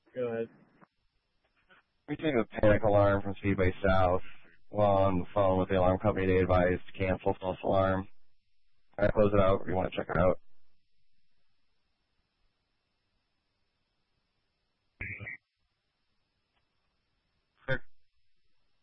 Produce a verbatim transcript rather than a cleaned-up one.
Go ahead. Receiving a panic alarm from Speedway South. While on the phone with the alarm company, they advised to cancel false alarm. Can I close it out, or do you want to check it out?